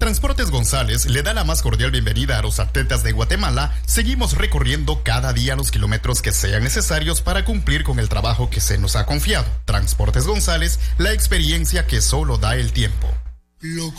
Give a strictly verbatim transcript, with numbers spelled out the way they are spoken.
Transportes González le da la más cordial bienvenida a los atletas de Guatemala. Seguimos recorriendo cada día los kilómetros que sean necesarios para cumplir con el trabajo que se nos ha confiado. Transportes González, la experiencia que solo da el tiempo. Lo